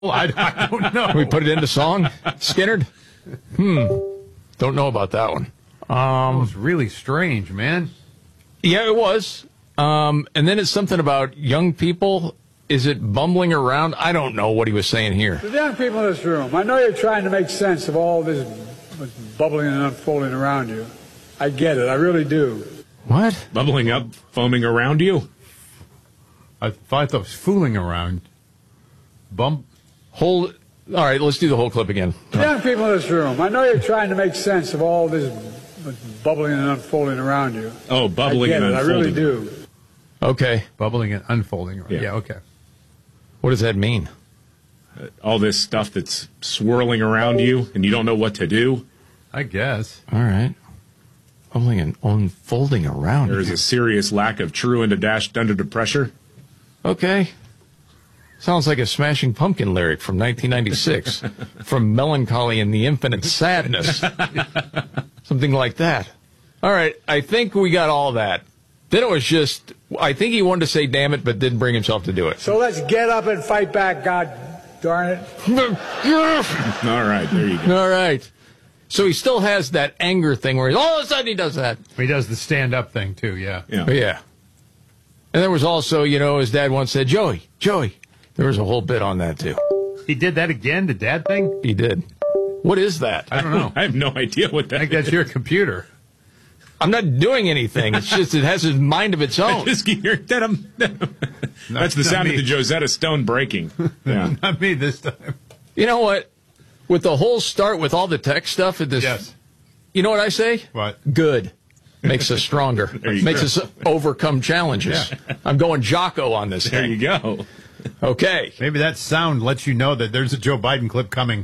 I don't know. Can we put it into song, Skinnerd? Don't know about that one. It was really strange, man. Yeah, it was. And then it's something about young people. Is it bumbling around? I don't know what he was saying here. The young people in this room, I know you're trying to make sense of all this bubbling and unfolding around you. I get it. I really do. What? Bubbling up, foaming around you? I thought that was fooling around. All right, let's do the whole clip again. The young people in this room, I know you're trying to make sense of all this bubbling and unfolding around you. Oh, bubbling and unfolding. I really do. Okay. Bubbling and unfolding around. Yeah, okay. What does that mean? All this stuff that's swirling around you and you don't know what to do. I guess. All right. Bubbling and unfolding around There is a serious lack of true and a dash under the pressure. Okay. Sounds like a Smashing Pumpkin lyric from 1996. From Melancholy and the Infinite Sadness. Something like that. All right, I think we got all that. Then it was just, I think he wanted to say damn it, but didn't bring himself to do it. So let's get up and fight back, God darn it. All right, there you go. All right. So he still has that anger thing where all of a sudden he does that. He does the stand-up thing, too, yeah. Yeah. And there was also, his dad once said, Joey. There was a whole bit on that, too. He did that again, the dad thing? He did. What is that? I don't know. I have no idea what that is. I think that's your computer. I'm not doing anything. It's just it has a mind of its own. Just keep hearing That's the sound of the Josetta Stone breaking. Yeah. Not me this time. You know what? With the whole start with all the tech stuff, Yes. You know what I say? What? Good. Makes us stronger. Makes us overcome challenges. Yeah. I'm going Jocko on this There thing. you go. Okay. Maybe that sound lets you know that there's a Joe Biden clip coming.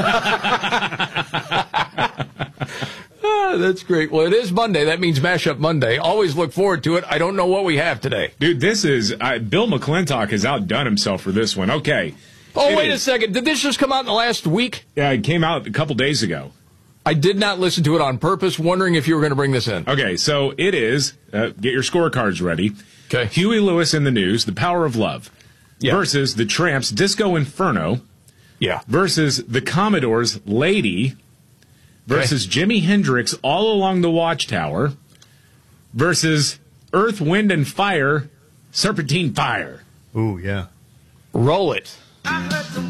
That's great. Well, it is Monday. That means Mashup Monday. Always look forward to it. I don't know what we have today. Dude, this is... Bill McClintock has outdone himself for this one. Okay. Oh, wait a second. Did this just come out in the last week? Yeah, it came out a couple days ago. I did not listen to it on purpose, wondering if you were going to bring this in. Okay, so it is... get your scorecards ready. Okay. Huey Lewis in the News, The Power of Love. Yeah. Versus the Tramps' Disco Inferno. Yeah. Versus the Commodores' Lady. Versus Jimi Hendrix, All Along the Watchtower. Versus Earth, Wind, and Fire, Serpentine Fire. Ooh, yeah. Roll it.